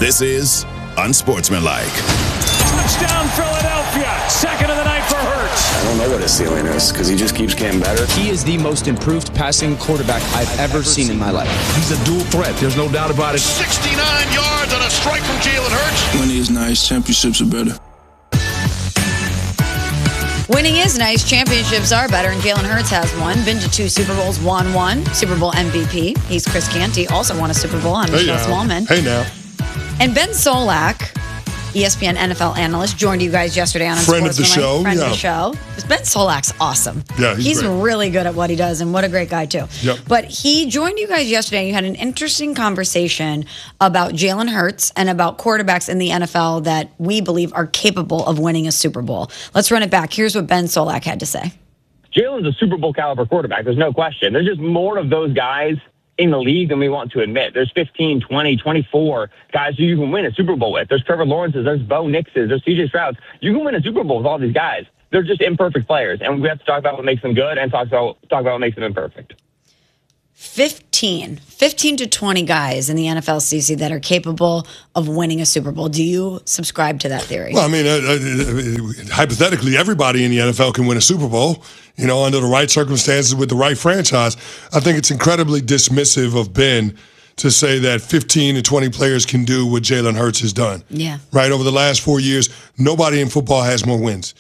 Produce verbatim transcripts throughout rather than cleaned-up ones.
This is Unsportsmanlike. Touchdown, Philadelphia. Second of the night for Hurts. I don't know what his ceiling is because he just keeps getting better. He is the most improved passing quarterback I've ever seen in my life. He's a dual threat. There's no doubt about it. sixty-nine yards on a strike from Jalen Hurts. Winning is nice. Championships are better. Winning is nice. Championships are better, and Jalen Hurts has one. Been to two Super Bowls, won one. Super Bowl M V P. He's Chris Canty. Also won a Super Bowl on Hey Michelle now. Smallman. Hey now. And Ben Solak, E S P N N F L analyst, joined you guys yesterday on Friend of the Unsportsmanlike. show, Friend yeah. of the show. Ben Solak's awesome. Yeah, he's He's great. really good at what he does, and what a great guy, too. Yep. But he joined you guys yesterday. You had an interesting conversation about Jalen Hurts and about quarterbacks in the N F L that we believe are capable of winning a Super Bowl. Let's run it back. Here's what Ben Solak had to say. Jalen's a Super Bowl caliber quarterback. There's no question. There's just more of those guys in the league than we want to admit. There's fifteen, twenty, twenty-four guys who you can win a Super Bowl with. There's Trevor Lawrence's, there's Bo Nix's, there's C J Stroud's. You can win a Super Bowl with all these guys. They're just imperfect players, and we have to talk about what makes them good and talk about talk about what makes them imperfect. fifteen, fifteen to twenty guys in the N F L C C that are capable of winning a Super Bowl. Do you subscribe to that theory? Well, I mean, uh, uh, hypothetically, everybody in the N F L can win a Super Bowl, you know, under the right circumstances with the right franchise. I think it's incredibly dismissive of Ben to say that fifteen to twenty players can do what Jalen Hurts has done. Yeah. Right? Over the last four years, nobody in football has more wins.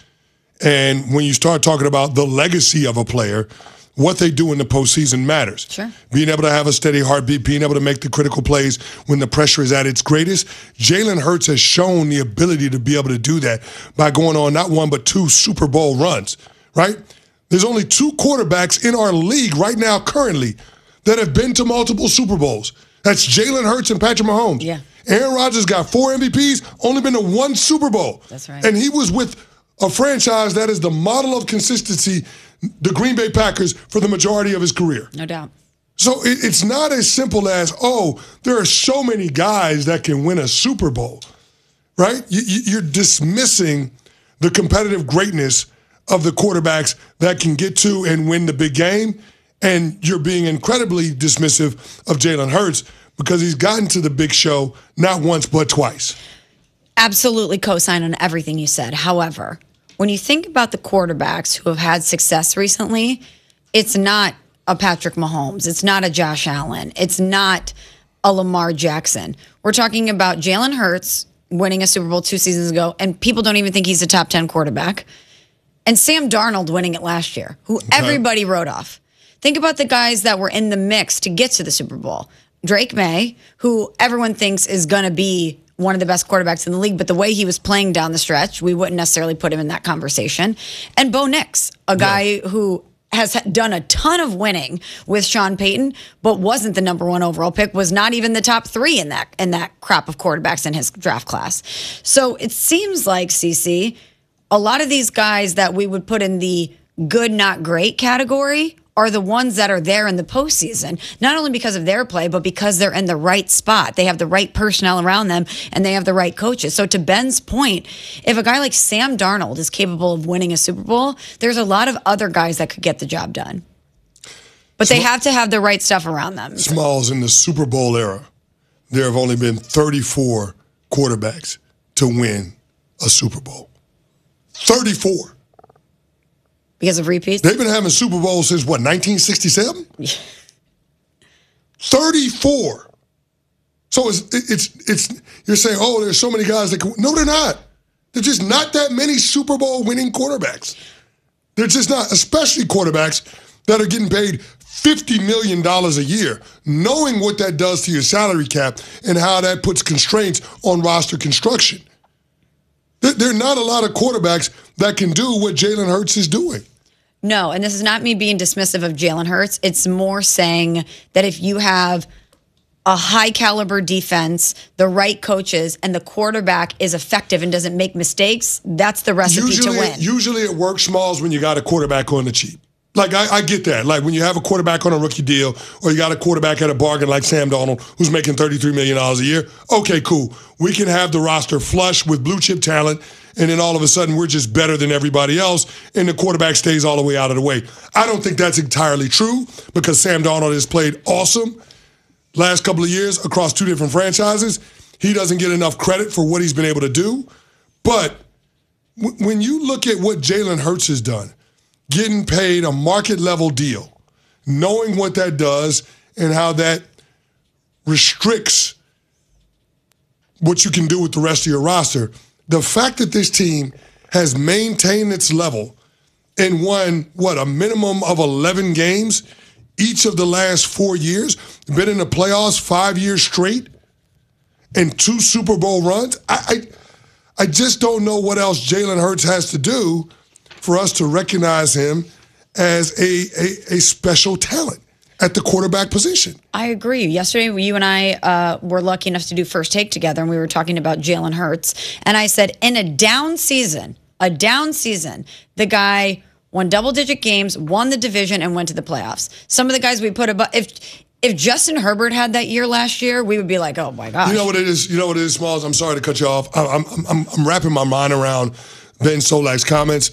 And when you start talking about the legacy of a player, what they do in the postseason matters. Sure. Being able to have a steady heartbeat, being able to make the critical plays when the pressure is at its greatest. Jalen Hurts has shown the ability to be able to do that by going on not one but two Super Bowl runs, right? There's only two quarterbacks in our league right now currently that have been to multiple Super Bowls. That's Jalen Hurts and Patrick Mahomes. Yeah. Aaron Rodgers got four M V Ps, only been to one Super Bowl. That's right. And he was with a franchise that is the model of consistency, the Green Bay Packers, for the majority of his career. No doubt. So it, it's not as simple as, oh, there are so many guys that can win a Super Bowl, right? You, you, you're dismissing the competitive greatness of the quarterbacks that can get to and win the big game, and you're being incredibly dismissive of Jalen Hurts because he's gotten to the big show not once but twice. Absolutely co-sign on everything you said. However, when you think about the quarterbacks who have had success recently, it's not a Patrick Mahomes. It's not a Josh Allen. It's not a Lamar Jackson. We're talking about Jalen Hurts winning a Super Bowl two seasons ago, and people don't even think he's a top ten quarterback. And Sam Darnold winning it last year, who Okay. everybody wrote off. Think about the guys that were in the mix to get to the Super Bowl. Drake May, who everyone thinks is going to be one of the best quarterbacks in the league, but the way he was playing down the stretch, we wouldn't necessarily put him in that conversation. And Bo Nix, a guy Yeah. who has done a ton of winning with Sean Payton, but wasn't the number one overall pick, was not even the top three in that in that crop of quarterbacks in his draft class. So it seems like, C C, a lot of these guys that we would put in the good, not great category are the ones that are there in the postseason, not only because of their play, but because they're in the right spot. They have the right personnel around them, and they have the right coaches. So to Ben's point, if a guy like Sam Darnold is capable of winning a Super Bowl, there's a lot of other guys that could get the job done. But they have to have the right stuff around them. Smalls, in the Super Bowl era, there have only been thirty-four quarterbacks to win a Super Bowl. thirty-four. Because of repeats? They've been having Super Bowls since, what, nineteen sixty-seven? thirty-four. So it's, it's, it's, you're saying, oh, there's so many guys that can. No, they're not. There's just not that many Super Bowl winning quarterbacks. They're just not, especially quarterbacks that are getting paid fifty million dollars a year, knowing what that does to your salary cap and how that puts constraints on roster construction. There, there are not a lot of quarterbacks that can do what Jalen Hurts is doing. No, and this is not me being dismissive of Jalen Hurts. It's more saying that if you have a high caliber defense, the right coaches, and the quarterback is effective and doesn't make mistakes, that's the recipe usually, to win. Usually it works, Smalls, when you got a quarterback on the cheap. Like, I, I get that. Like, when you have a quarterback on a rookie deal or you got a quarterback at a bargain like Sam Darnold who's making thirty-three million dollars a year, okay, cool. We can have the roster flush with blue-chip talent, and then all of a sudden we're just better than everybody else, and the quarterback stays all the way out of the way. I don't think that's entirely true because Sam Darnold has played awesome last couple of years across two different franchises. he doesn't get enough credit for what he's been able to do. But w- when you look at what Jalen Hurts has done, getting paid a market-level deal, knowing what that does and how that restricts what you can do with the rest of your roster, the fact that this team has maintained its level and won, what, a minimum of eleven games each of the last four years, been in the playoffs five years straight, and two Super Bowl runs, I, I, I just don't know what else Jalen Hurts has to do for us to recognize him as a, a, a special talent at the quarterback position. I agree. Yesterday, you and I uh, were lucky enough to do First Take together, and we were talking about Jalen Hurts. And I said, in a down season, a down season, the guy won double-digit games, won the division, and went to the playoffs. Some of the guys we put above, if if Justin Herbert had that year last year, we would be like, oh my gosh. You know what it is? You know what it is, Smalls? I'm sorry to cut you off. I'm I'm I'm, I'm wrapping my mind around Ben Solak's comments.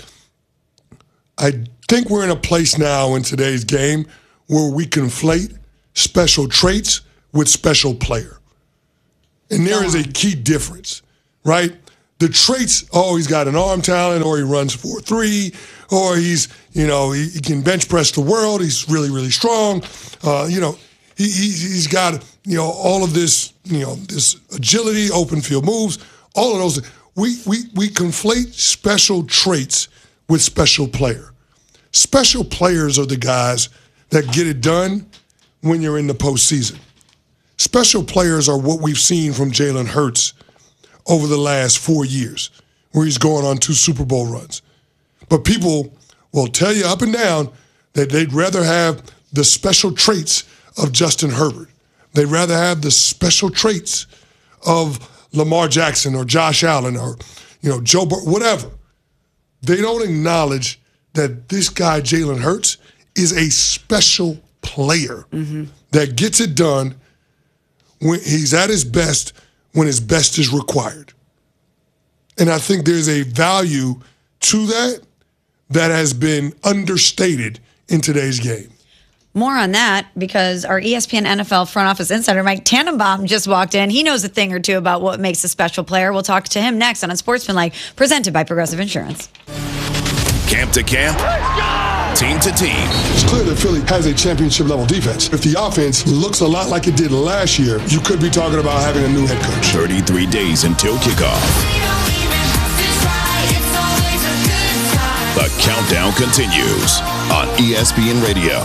I think we're in a place now in today's game where we conflate special traits with special player. And there is a key difference, right? The traits, oh, he's got an arm talent, or he runs four three, or he's, you know, he, he can bench press the world, he's really, really strong. Uh, you know, he, he, he's got, you know, all of this, you know, this agility, open field moves, all of those. We, we, we conflate special traits with special player. Special players are the guys that get it done when you're in the postseason. Special players are what we've seen from Jalen Hurts over the last four years, where he's going on two Super Bowl runs. But people will tell you up and down that they'd rather have the special traits of Justin Herbert. They'd rather have the special traits of Lamar Jackson or Josh Allen or, you know, Joe Burrow, whatever. They don't acknowledge that this guy, Jalen Hurts, is a special player mm-hmm. that gets it done when he's at his best, when his best is required. And I think there's a value to that that has been understated in today's game. More on that, because our E S P N N F L front office insider, Mike Tannenbaum, just walked in. He knows a thing or two about what makes a special player. We'll talk to him next on Unsportsmanlike, presented by Progressive Insurance. Camp to camp, team to team. It's clear that Philly has a championship-level defense. If the offense looks a lot like it did last year, you could be talking about having a new head coach. thirty-three days until kickoff. The countdown continues on E S P N Radio.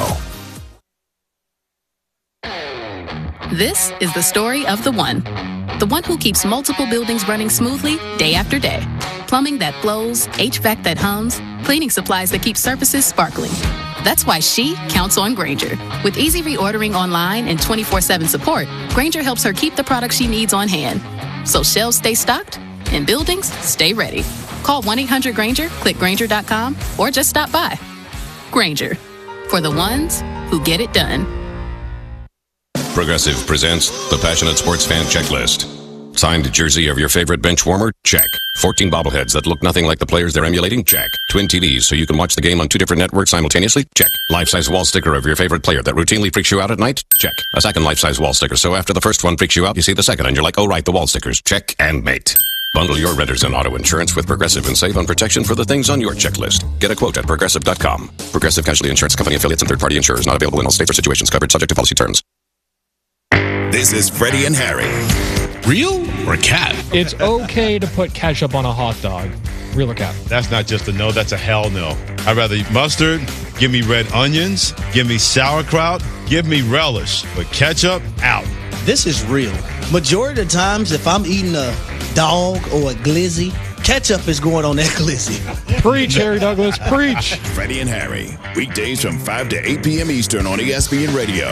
This is the story of the one. The one who keeps multiple buildings running smoothly day after day. Plumbing that flows, H V A C that hums, cleaning supplies that keep surfaces sparkling. That's why she counts on Grainger. With easy reordering online and twenty-four seven support, Grainger helps her keep the products she needs on hand. So shelves stay stocked and buildings stay ready. Call one eight hundred Grainger, click Grainger dot com, or just stop by. Grainger, for the ones who get it done. Progressive presents the Passionate Sports Fan Checklist. Signed jersey of your favorite bench warmer? Check. fourteen bobbleheads that look nothing like the players they're emulating? Check. Twin T Vs so you can watch the game on two different networks simultaneously? Check. Life-size wall sticker of your favorite player that routinely freaks you out at night? Check. A second life-size wall sticker so after the first one freaks you out, you see the second and you're like, oh right, the wall stickers. Check and mate. Bundle your renters and auto insurance with Progressive and save on protection for the things on your checklist. Get a quote at Progressive dot com. Progressive Casualty Insurance Company affiliates and third-party insurers not available in all states or situations. Covered subject to policy terms. This is Freddie and Harry. Real or cat? It's okay to put ketchup on a hot dog. Real or cat? That's not just a no, that's a hell no. I'd rather eat mustard, give me red onions, give me sauerkraut, give me relish. But ketchup, out. This is real. Majority of the times, if I'm eating a dog or a glizzy, ketchup is going on that glizzy. Preach, Harry Douglas, preach. Freddie and Harry, weekdays from five to eight p.m. Eastern on E S P N Radio.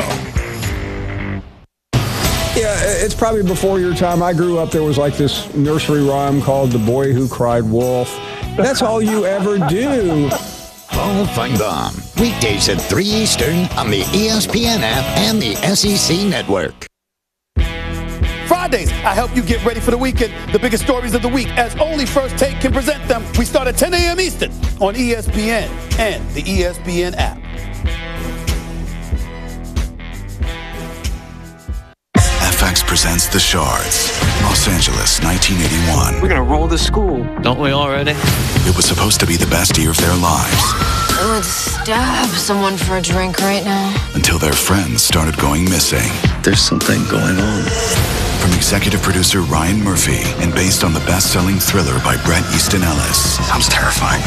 Yeah, it's probably before your time. I grew up, there was like this nursery rhyme called The Boy Who Cried Wolf. That's all you ever do. Paul Feinbaum, weekdays at three Eastern on the E S P N app and the S E C Network. Fridays, I help you get ready for the weekend. The biggest stories of the week, as only First Take can present them. We start at ten a.m. Eastern on E S P N and the E S P N app. F X presents The Shards, Los Angeles, nineteen eighty-one. We're gonna roll the school, don't we already? It was supposed to be the best year of their lives. I would stab someone for a drink right now. Until their friends started going missing. There's something going on. From executive producer Ryan Murphy and based on the best-selling thriller by Bret Easton Ellis. Sounds terrifying.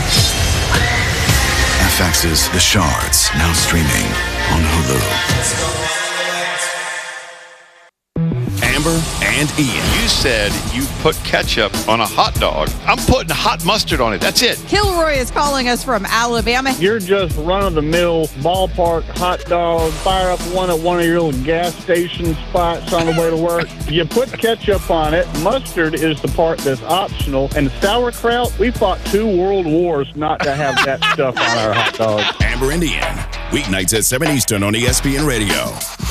F X's The Shards, now streaming on Hulu. Amber and Ian. You said you put ketchup on a hot dog. I'm putting hot mustard on it. That's it. Kilroy is calling us from Alabama. You're just run-of-the-mill ballpark hot dog. Fire up one at one of your little gas station spots on the way to work. You put ketchup on it. Mustard is the part that's optional. And sauerkraut, we fought two world wars not to have that stuff on our hot dogs. Amber and Ian. Weeknights at seven Eastern on E S P N Radio.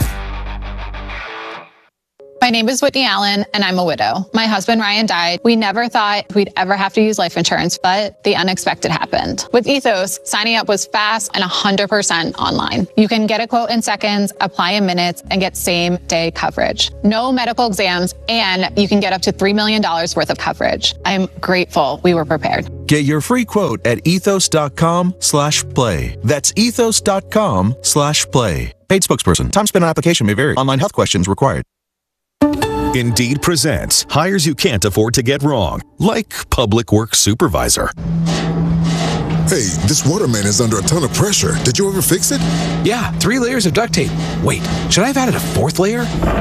My name is Whitney Allen, and I'm a widow. My husband, Ryan, died. We never thought we'd ever have to use life insurance, but the unexpected happened. With Ethos, signing up was fast and one hundred percent online. You can get a quote in seconds, apply in minutes, and get same-day coverage. No medical exams, and you can get up to three million dollars worth of coverage. I'm grateful we were prepared. Get your free quote at ethos.com slash play. That's ethos.com slash play. Paid spokesperson. Time spent on application may vary. Online health questions required. Indeed presents hires you can't afford to get wrong, like public works supervisor. Hey, this waterman is under a ton of pressure. Did you ever fix it? Yeah, three layers of duct tape. Wait, should I have added a fourth layer?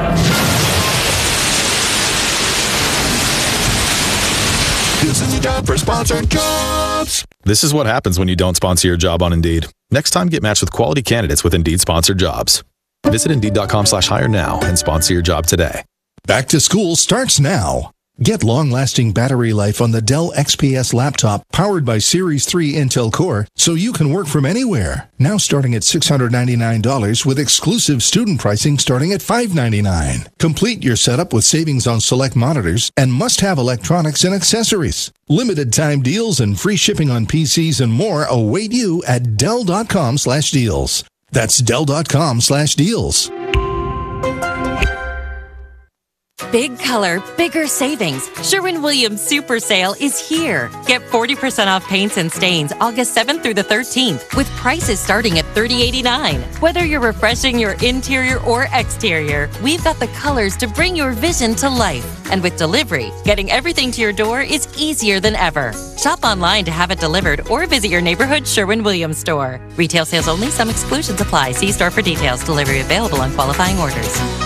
This is a job for sponsored jobs. This is what happens when you don't sponsor your job on Indeed. Next time, get matched with quality candidates with Indeed sponsored jobs. Visit Indeed.com slash hire now and sponsor your job today. Back to school starts now. Get long-lasting battery life on the Dell X P S laptop powered by Series three Intel Core so you can work from anywhere. Now starting at six hundred ninety-nine dollars with exclusive student pricing starting at five hundred ninety-nine dollars. Complete your setup with savings on select monitors and must-have electronics and accessories. Limited time deals and free shipping on P Cs and more await you at Dell.com slash deals. That's Dell.com slash deals. Big color, bigger savings. Sherwin-Williams Super Sale is here. Get forty percent off paints and stains August seventh through the thirteenth with prices starting at thirty eighty-nine. Whether you're refreshing your interior or exterior, we've got the colors to bring your vision to life. And with delivery, getting everything to your door is easier than ever. Shop online to have it delivered or visit your neighborhood Sherwin-Williams store. Retail sales only. Some exclusions apply. See store for details. Delivery available on qualifying orders.